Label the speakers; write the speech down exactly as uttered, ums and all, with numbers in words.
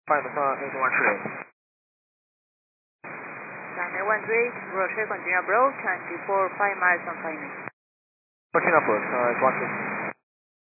Speaker 1: Final one, eight one three.
Speaker 2: Runway one three, Roger, continue approach, and before five miles on final.
Speaker 1: Continue approach, uh, one two.